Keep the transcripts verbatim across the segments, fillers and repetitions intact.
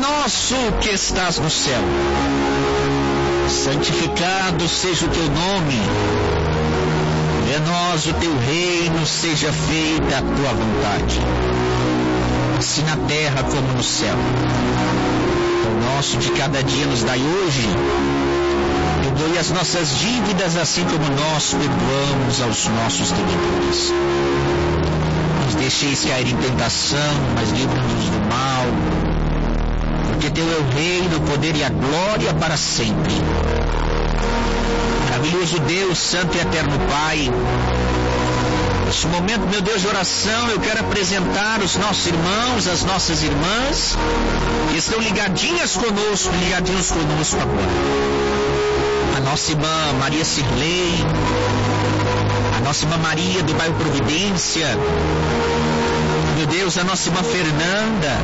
nosso que estás no céu, santificado seja o teu nome. Venha a nós o teu reino, seja feita a tua vontade, assim na terra como no céu. O nosso de cada dia nos dai hoje. Perdoe as nossas dívidas, assim como nós perdoamos aos nossos devedores. Não nos deixeis cair em tentação, mas livra-nos do mal. Porque teu é o reino, o poder e a glória para sempre. Maravilhoso Deus, santo e eterno Pai, neste momento, meu Deus, de oração, eu quero apresentar os nossos irmãos, as nossas irmãs, que estão ligadinhas conosco, ligadinhos conosco agora. A nossa irmã Maria Cirlei, a nossa irmã Maria do bairro Providência, meu Deus, a nossa irmã Fernanda,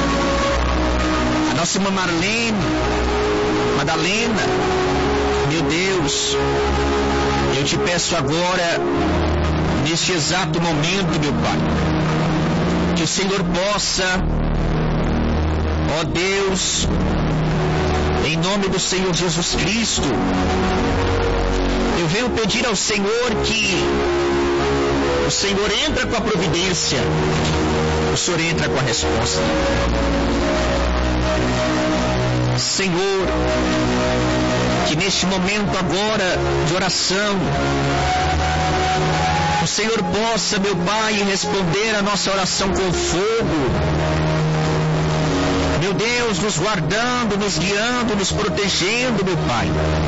a nossa irmã Marlene, Madalena, meu Deus, eu te peço agora, neste exato momento, meu Pai, que o Senhor possa, ó Deus, em nome do Senhor Jesus Cristo, eu venho pedir ao Senhor que o Senhor entra com a providência, o Senhor entra com a resposta. Senhor, que neste momento agora de oração, o Senhor possa, meu Pai, responder a nossa oração com fogo. Meu Deus, nos guardando, nos guiando, nos protegendo, meu Pai.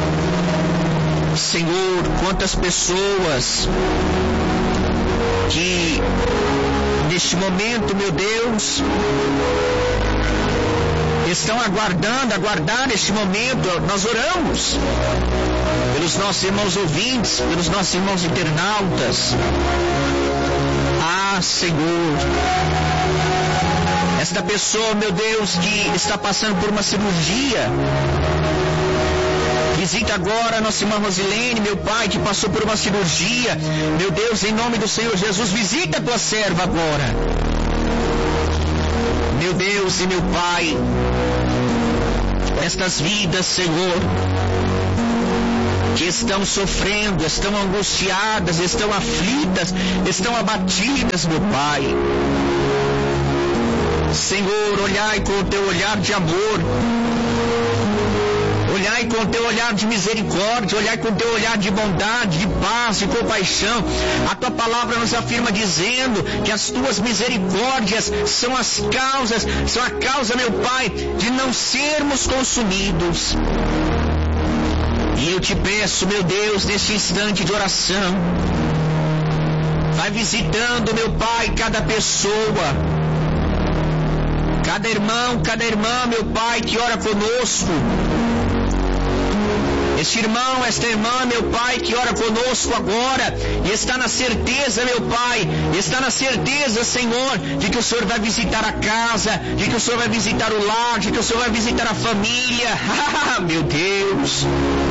Senhor, quantas pessoas que neste momento, meu Deus, estão aguardando, aguardar este momento. Nós oramos pelos nossos irmãos ouvintes, pelos nossos irmãos internautas. Ah, Senhor, esta pessoa, meu Deus, que está passando por uma cirurgia, visita agora a nossa irmã Rosilene, meu Pai, que passou por uma cirurgia. Meu Deus, em nome do Senhor Jesus, visita a tua serva agora. Meu Deus e meu Pai, estas vidas, Senhor, que estão sofrendo, estão angustiadas, estão aflitas, estão abatidas, meu Pai. Senhor, olhai com o teu olhar de amor, olhai com o teu olhar de misericórdia, olhai com o teu olhar de bondade, de paz, de compaixão. A tua palavra nos afirma dizendo que as tuas misericórdias são as causas, são a causa, meu Pai, de não sermos consumidos. E eu te peço, meu Deus, neste instante de oração, vai visitando, meu Pai, cada pessoa, cada irmão, cada irmã, meu Pai, que ora conosco. Este irmão, esta irmã, meu Pai, que ora conosco agora, e está na certeza, meu Pai, está na certeza, Senhor, de que o Senhor vai visitar a casa, de que o Senhor vai visitar o lar, de que o Senhor vai visitar a família. Ah, meu Deus!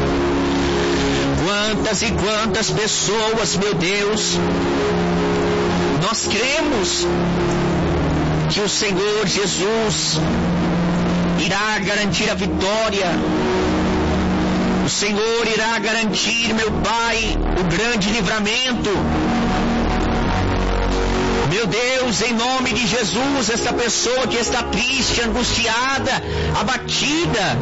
Quantas e quantas pessoas, meu Deus, nós cremos que o Senhor Jesus irá garantir a vitória. O Senhor irá garantir, meu Pai, o grande livramento. Meu Deus, em nome de Jesus, essa pessoa que está triste, angustiada, abatida.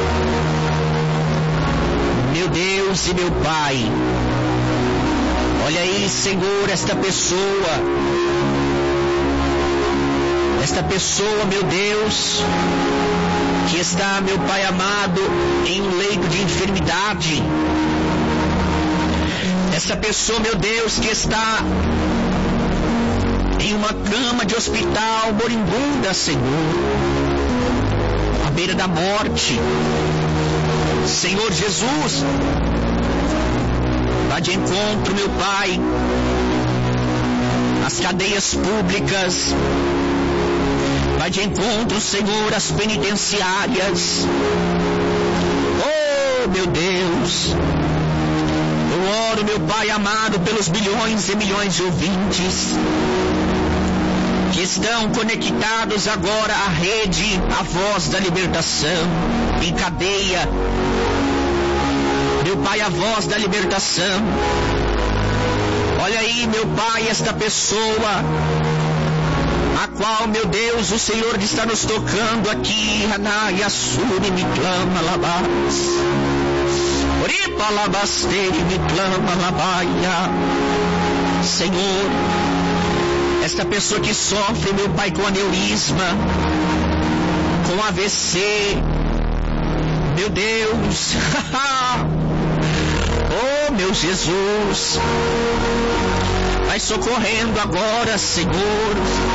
Meu Deus e meu Pai, olha aí, Senhor, esta pessoa, esta pessoa, meu Deus, que está, meu Pai amado, em um leito de enfermidade. Esta pessoa, meu Deus, que está em uma cama de hospital moribunda, Senhor, à beira da morte. Senhor Jesus, vá de encontro, meu Pai, às cadeias públicas, vai de encontro, Senhor, às penitenciárias. Oh, meu Deus, eu oro, meu Pai amado, pelos milhões e milhões de ouvintes que estão conectados agora à rede, à voz da libertação, em cadeia. Meu Pai, a voz da libertação. Olha aí, meu Pai, esta pessoa, a qual, meu Deus, o Senhor está nos tocando aqui. Anaia suri me clama labas. Oripa labasteri me clama labaia. Senhor, esta pessoa que sofre, meu Pai, com aneurisma, com A V C, meu Deus, oh meu Jesus, vai socorrendo agora, Senhor,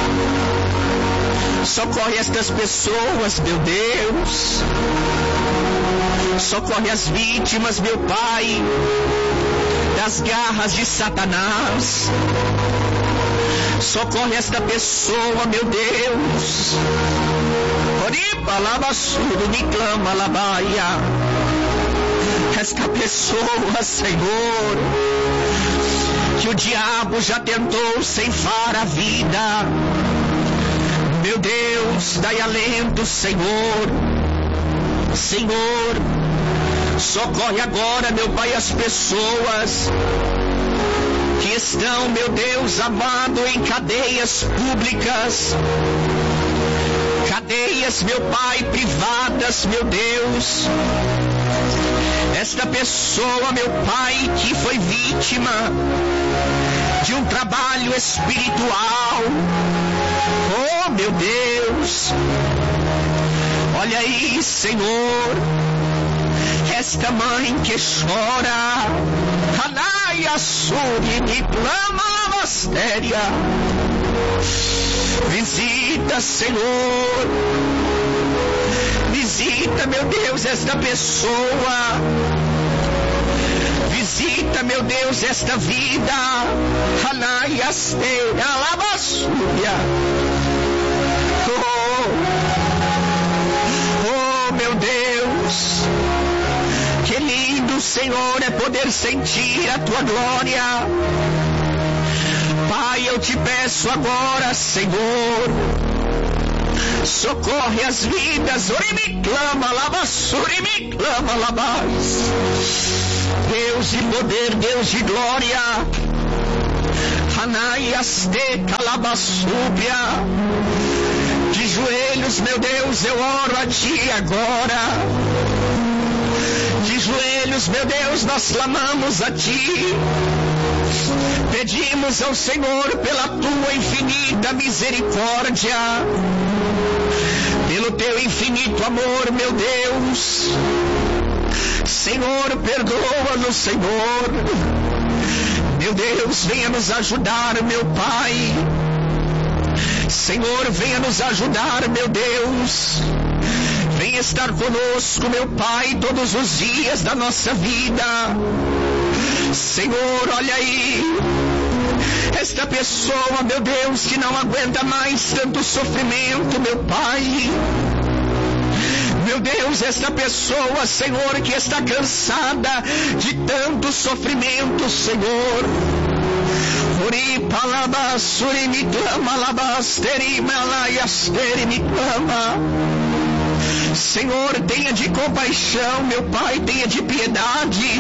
socorre estas pessoas, meu Deus, socorre as vítimas, meu Pai, das garras de Satanás, socorre esta pessoa, meu Deus. Oripa lavassuro me clama labaia. Esta pessoa, Senhor, que o diabo já tentou ceifar a vida. Meu Deus, dai alento, Senhor. Senhor, socorre agora, meu Pai, as pessoas que estão, meu Deus amado, em cadeias públicas, cadeias, meu Pai, privadas, meu Deus. Esta pessoa, meu Pai, que foi vítima de um trabalho espiritual. Oh, meu Deus. Olha aí, Senhor, esta mãe que chora. Anaia suri me clama lavastéria. Visita, Senhor. Visita, meu Deus, esta pessoa. Visita, meu Deus, esta vida. Anaia steira lavassúria. Oh, oh, meu Deus. Que lindo, Senhor, é poder sentir a tua glória. Pai, eu te peço agora, Senhor, socorre as vidas. Ori me clama, lavassuri me clama, lavas. Deus de poder, Deus de glória. Anaias te calabassúbia. De joelhos, meu Deus, eu oro a ti agora. De joelhos, meu Deus, nós clamamos a ti. Pedimos ao Senhor pela tua infinita misericórdia, pelo teu infinito amor, meu Deus. Senhor, perdoa-nos, Senhor. Meu Deus, venha nos ajudar, meu Pai. Senhor, venha nos ajudar, meu Deus. Venha estar conosco, meu Pai, todos os dias da nossa vida. Senhor, olha aí, esta pessoa, meu Deus, que não aguenta mais tanto sofrimento, meu Pai. Meu Deus, esta pessoa, Senhor, que está cansada de tanto sofrimento, Senhor. Ori palabasuri me clama, labasteri malayasteri me clama. Senhor, tenha de compaixão, meu Pai, tenha de piedade.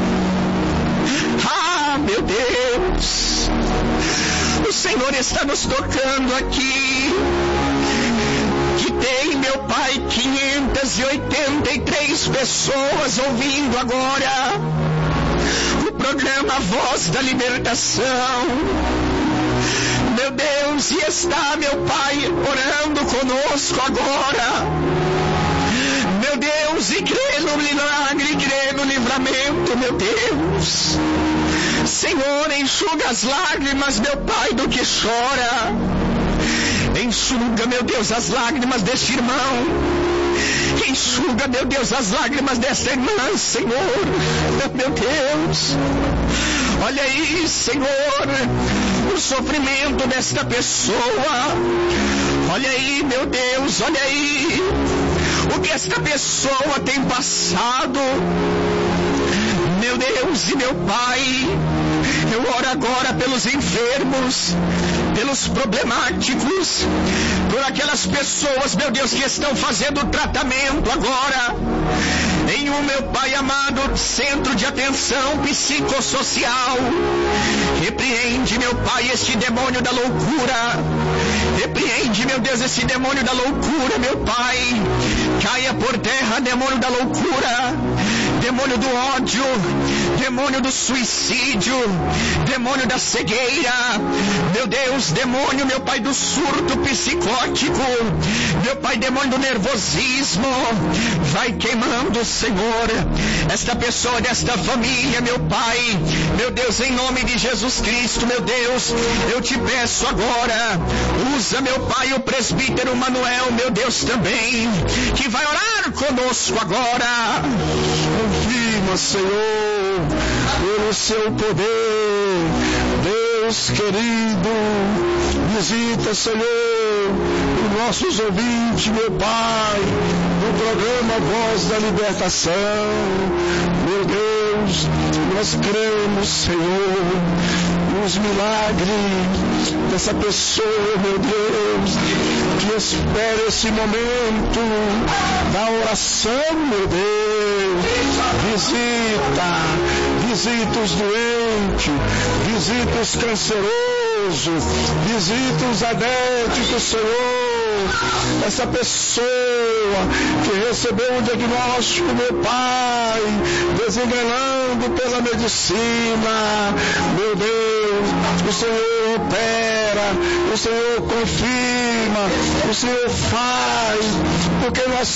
Ah, meu Deus, o Senhor está nos tocando aqui, que tem, meu Pai, quinhentas e oitenta e três pessoas ouvindo agora o programa Voz da Libertação. Meu Deus, e está, meu Pai, orando conosco agora. Meu Deus, e crê no milagre, crê no livramento, meu Deus. Senhor, enxuga as lágrimas, meu Pai, do que chora. Enxuga, meu Deus, as lágrimas deste irmão. Enxuga, meu Deus, as lágrimas desta irmã, Senhor. Meu Deus, olha aí, Senhor, o sofrimento desta pessoa. Olha aí, meu Deus, olha aí o que esta pessoa tem passado. Meu Deus e meu Pai, Eu oro agora pelos enfermos, pelos problemáticos, por aquelas pessoas, meu Deus, que estão fazendo tratamento agora em um, meu Pai amado, centro de atenção psicossocial. Repreende, meu Pai, este demônio da loucura. Repreende, meu Deus, esse demônio da loucura, meu Pai. Caia por terra, demônio da loucura, demônio do ódio, demônio do suicídio, demônio da cegueira, meu Deus, demônio, meu Pai, do surto psicótico, meu Pai, demônio do nervosismo. Vai queimando, Senhor, esta pessoa desta família, meu Pai, meu Deus, em nome de Jesus Cristo, meu Deus, eu te peço agora, usa, meu Pai, o presbítero Manuel, meu Deus, também, que vai orar conosco agora. Confirma, Senhor, pelo seu poder, Deus querido, visita, Senhor, os nossos ouvintes, meu Pai, do programa Voz da Libertação. Meu Deus, nós cremos, Senhor, nos milagres dessa pessoa, meu Deus, que espera esse momento da oração, meu Deus. Visita, visita os doentes, visita os cancerosos, visita os adéticos, Senhor. Essa pessoa que recebeu um diagnóstico, meu Pai, desenganando pela medicina, meu Deus, o Senhor opera, o Senhor confirma, o Senhor faz, porque nós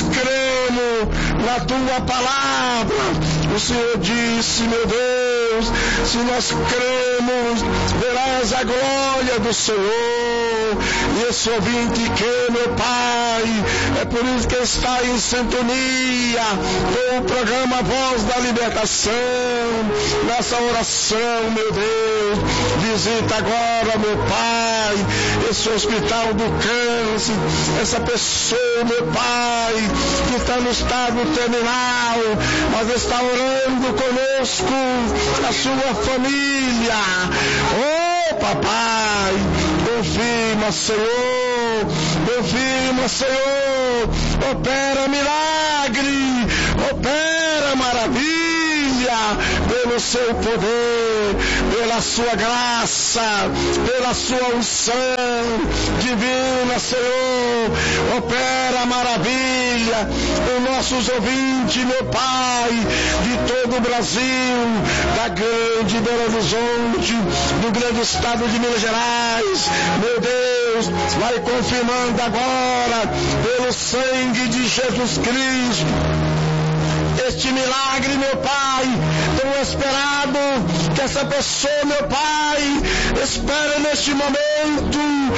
cremos na Tua palavra. O Senhor disse, meu Deus, se nós cremos, verás a glória do Senhor. E esse ouvinte que, meu Pai, é por isso que está em sintonia com o programa Voz da Libertação, nessa oração, meu Deus. Visita agora, meu Pai, esse hospital do câncer, essa pessoa, meu Pai, que está no estado terminal, mas está orando conosco, a sua família. Oh, papai, confirma, Senhor, confirma, Senhor, opera milagre, opera maravilha, pelo seu poder, pela sua graça, pela sua unção divina, Senhor, opera maravilha os nossos ouvintes, meu Pai, de todo o Brasil, da grande Belo Horizonte, do grande estado de Minas Gerais, meu Deus, vai confirmando agora, pelo sangue de Jesus Cristo, este milagre, meu Pai, tão esperado, que essa pessoa, meu Pai, espera neste momento.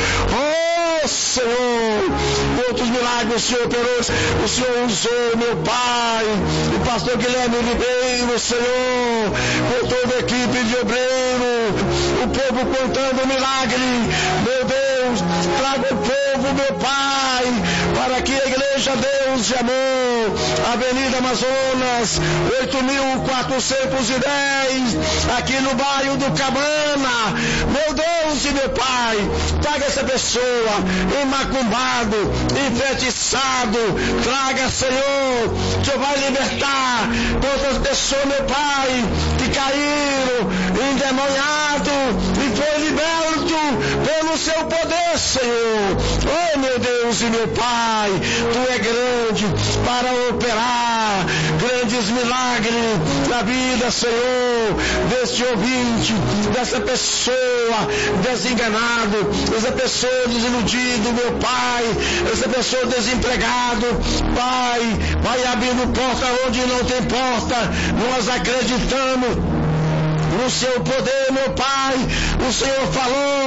Oh, Senhor, quantos milagres o Senhor operou, o Senhor usou, meu Pai, o pastor Guilherme Ribeiro, Senhor, com toda a equipe de obreiro, o povo contando milagre, meu Deus, traga o povo, meu Pai, para que a igreja Deus de Amor, Avenida Amazonas, oito mil quatrocentos e dez, aqui no bairro do Cabana, meu Deus e meu Pai, traga essa pessoa emacumbado, enfeitiçado, traga, Senhor, o Senhor vai libertar todas as pessoas, meu Pai, que caíram endemoniado e foi liberto pelo seu poder, Senhor. Oh, meu Deus e meu Pai, Tu é grande para operar grandes milagres na vida, Senhor, deste ouvinte, dessa pessoa desenganado, dessa pessoa desiludida, meu Pai, essa pessoa desempregado, Pai, vai abrindo porta onde não tem porta. Nós acreditamos no seu poder, meu Pai. O Senhor falou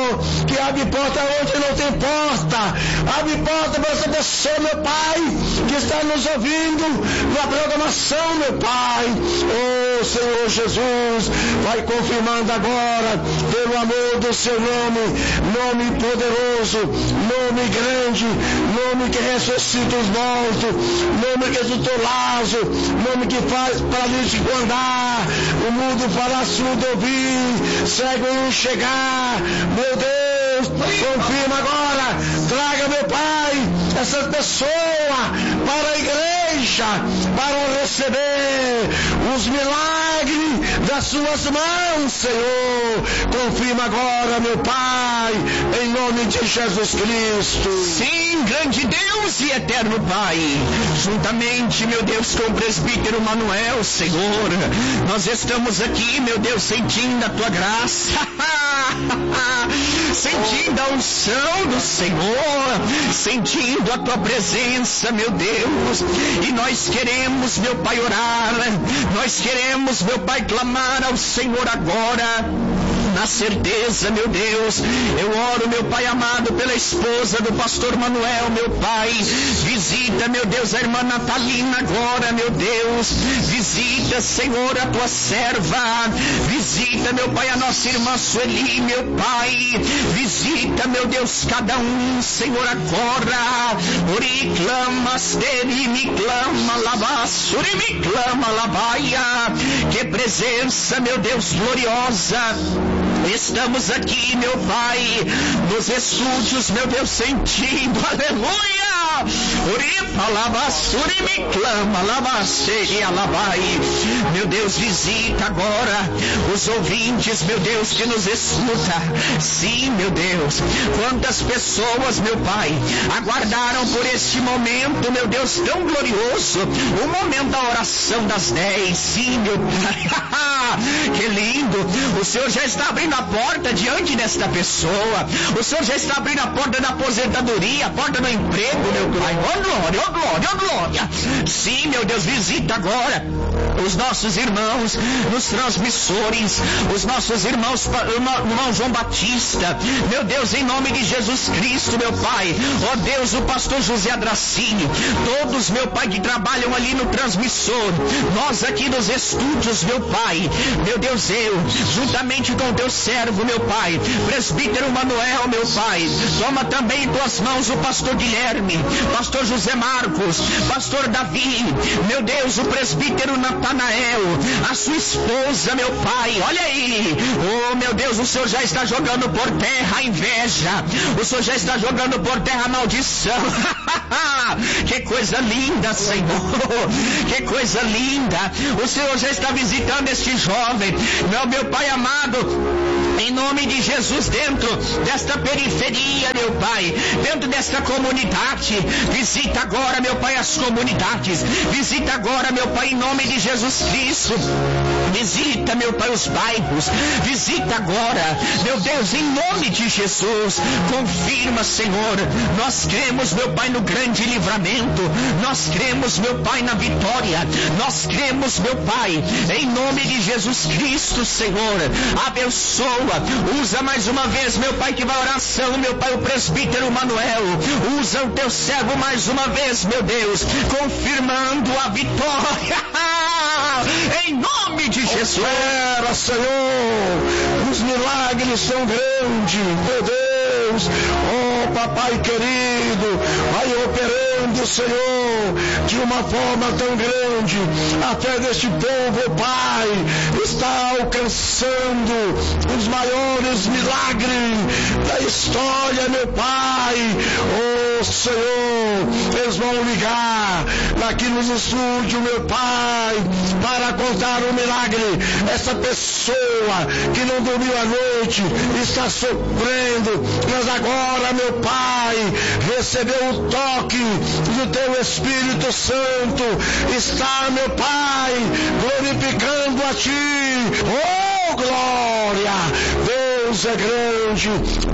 Senhor, que abre porta onde não tem porta. Abre porta para essa pessoa, meu Pai, que está nos ouvindo na programação, meu Pai. Oh, Senhor Jesus, vai confirmando agora, pelo amor do seu nome, nome poderoso, nome grande, nome que ressuscita os mortos, nome que exultou Lázaro, nome que faz paralítico andar, o mundo falar, surdo ouvir, cego enxergar. Meu Deus, confirma agora, traga, meu Pai, essa pessoa para a igreja, para receber os milagres das suas mãos, Senhor. Confirma agora, meu Pai, em nome de Jesus Cristo. Sim, grande Deus e eterno Pai, juntamente, meu Deus, com o presbítero Manuel, Senhor, nós estamos aqui, meu Deus, sentindo a tua graça, sentindo a unção do Senhor, sentindo a tua presença, meu Deus, e nós queremos, meu Pai, orar, nós queremos, meu Pai, clamar ao Senhor agora, na certeza, meu Deus. Eu oro, meu Pai amado, pela esposa do pastor Manuel, meu Pai. Visita, meu Deus, a irmã Natalina agora, meu Deus. Visita, Senhor, a tua serva. Visita, meu Pai, a nossa irmã Sueli, meu Pai. Visita, meu Deus, cada um, Senhor, agora. Ori clamas dele, me clama, lavassuri, me clama, lavaia. Que presença, meu Deus, gloriosa. Estamos aqui, meu Pai, nos estúdios, meu Deus, sentindo, aleluia! Uripa, lavassuri, me clama, lavassei, alabai. Meu Deus, visita agora os ouvintes, meu Deus, que nos escuta. Sim, meu Deus, quantas pessoas, meu Pai, aguardaram por este momento, meu Deus, tão glorioso, o momento da oração das dez. Sim, meu Pai, que lindo, o Senhor já está abrindo a porta diante desta pessoa, o Senhor já está abrindo a porta da aposentadoria, a porta do emprego, meu Pai. Oh glória, oh glória, oh glória. Sim, meu Deus, visita agora os nossos irmãos nos transmissores, os nossos irmãos, irmão João Batista, meu Deus, em nome de Jesus Cristo, meu Pai. Ó Deus, o pastor José Adracinho, todos, meu Pai, que trabalham ali no transmissor, nós aqui nos estúdios, meu Pai, meu Deus, eu, juntamente com teu servo, meu Pai, presbítero Manuel, meu Pai, toma também em tuas mãos o pastor Guilherme, pastor José Marcos, pastor Davi, meu Deus, o presbítero Natanael, a sua esposa, meu Pai, olha aí, oh meu Deus, o Senhor já está jogando por terra a inveja, o Senhor já está jogando por terra a maldição. Que coisa linda, Senhor, que coisa linda, o Senhor já está visitando este jovem, meu, meu Pai amado, em nome de Jesus, dentro desta periferia, meu Pai, dentro desta comunidade, visita agora, meu Pai, as comunidades, visita agora, meu Pai, em nome de Jesus Cristo, visita, meu Pai, os bairros, visita agora, meu Deus, em nome de Jesus, confirma, Senhor, nós cremos, meu Pai, no grande livramento, nós cremos, meu Pai, na vitória, nós cremos, meu Pai, em nome de Jesus Cristo, Senhor, abençoa, usa mais uma vez, meu Pai, que vai oração, meu Pai, o presbítero Manuel, usa o teu servo mais uma vez, meu Deus, confirmando a vitória, em nome de Jesus. Opera, Senhor, os milagres são grandes, meu Deus, oh papai querido, vai operando, Senhor, de uma forma tão grande, a fé deste povo, Pai, está alcançando os maiores milagres da história, meu Pai. Oh Senhor, eles vão ligar aqui nos estúdios, meu Pai, para contar o milagre. Essa pessoa que não dormiu a noite está sofrendo, mas agora, meu Pai, recebeu o toque do teu Espírito Santo, está, meu Pai, glorificando a ti. Oh glória! Deus é grande, Deus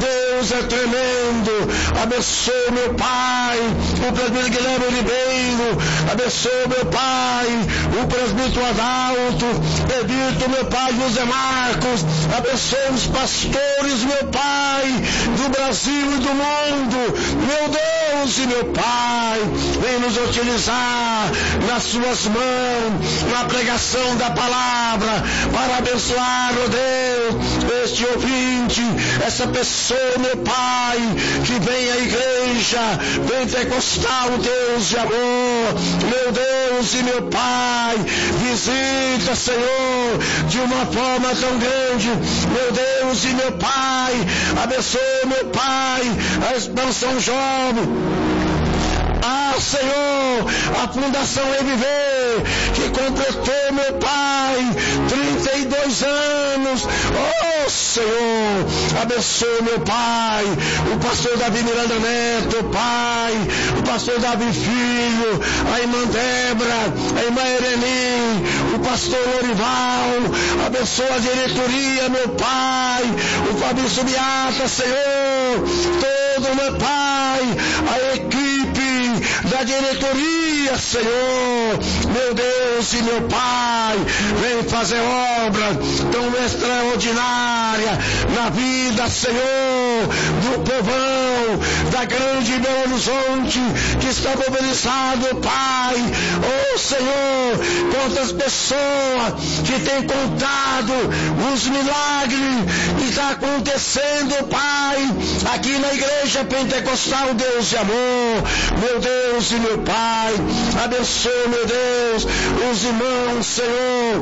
Deus é tremendo. Abençoa, meu Pai, o presbítero Guilherme Ribeiro. Abençoa, meu Pai, o presbítero Adalto. Bendito, meu Pai, José Marcos. Abençoa os pastores, meu Pai, do Brasil e do mundo. Meu Deus e meu Pai, vem nos utilizar nas suas mãos, na pregação da palavra, para abençoar, ó Deus, este ouvinte, essa pessoa, meu Pai, que vem à igreja pentecostal, Deus de amor. Meu Deus e meu Pai, visita, Senhor, de uma forma tão grande. Meu Deus e meu Pai, abençoa, meu Pai, a expansão jovem. Ah, Senhor, a Fundação Reviver, que completou, meu Pai, trinta e dois anos. Oh, Senhor, abençoa, meu Pai, o pastor Davi Miranda Neto, Pai, o pastor Davi Filho, a irmã Débora, a irmã Ereni, o pastor Lorival. Abençoa a diretoria, meu Pai, o Fabrício Beata, Senhor, todo, meu Pai, a equipe da diretoria, Senhor, meu Deus e meu Pai, vem fazer obra tão extraordinária na vida, Senhor, do povão da grande Belo Horizonte, que está mobilizado, Pai. Oh, Senhor, quantas pessoas que têm contado os milagres que está acontecendo, Pai, aqui na igreja pentecostal, Deus de amor. Meu Deus e meu Pai, abençoa, meu Deus, os irmãos, Senhor,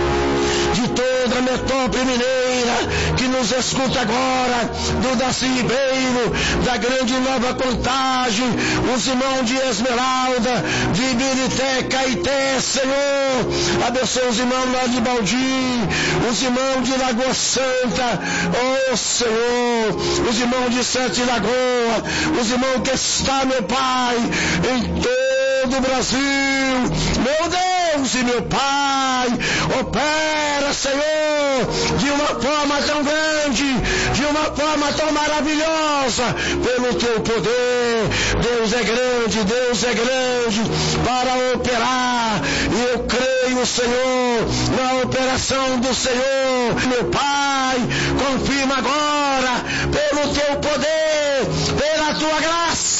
de toda a metrópole mineira, que nos escuta agora, do Daci Ribeiro, da Grande Nova Contagem, os irmãos de Esmeralda, de Ibirité, Caeté, Senhor, abençoa os irmãos lá de Baldim, os irmãos de Lagoa Santa, oh Senhor, os irmãos de Sete Lagoas, os irmãos que estão, meu Pai, em todo o Brasil. Meu Deus e meu Pai, opera, Senhor, de uma forma tão grande, de uma forma tão maravilhosa, pelo teu poder. Deus é grande, Deus é grande para operar, e eu creio, Senhor, na operação do Senhor. Meu Pai, confirma agora, pelo teu poder, pela tua graça.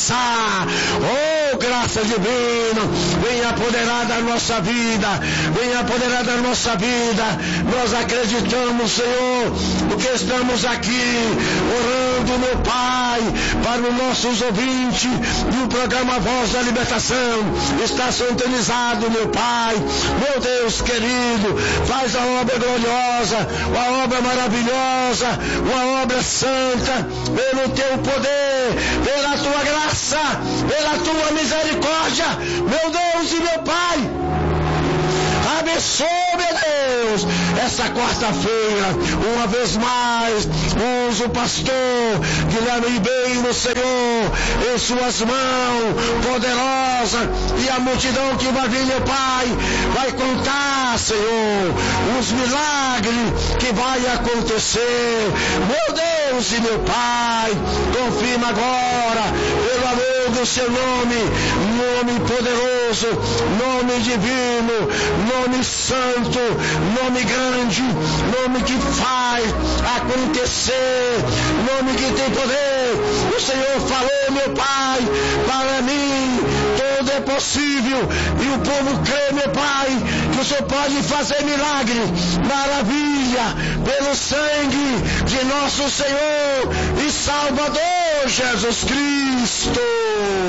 Oh, graça divina, venha apoderar da nossa vida, venha apoderar da nossa vida. Nós acreditamos, Senhor, porque estamos aqui orando, meu Pai, para os nossos ouvintes do programa Voz da Libertação. Está sintonizado, meu Pai. Meu Deus querido, faz a obra gloriosa, a obra maravilhosa, uma obra santa, pelo teu poder, pela tua graça, pela tua misericórdia, meu Deus e meu Pai. Abençoa, meu Deus, essa quarta-feira, uma vez mais, usa o pastor Guilherme Ribeiro, Senhor, em suas mãos poderosas, e a multidão que vai vir, meu Pai, vai contar, Senhor, os milagres que vai acontecer. Meu Deus e meu Pai, confirma agora, pelo amor do seu nome, nome poderoso, nome divino, nome santo, nome grande, nome que faz acontecer, nome que tem poder. O Senhor falou, meu Pai, para mim tudo é possível, e o povo crê, meu Pai, que o Senhor pode fazer milagre, maravilha, pelo sangue de nosso Senhor e Salvador Jesus Cristo.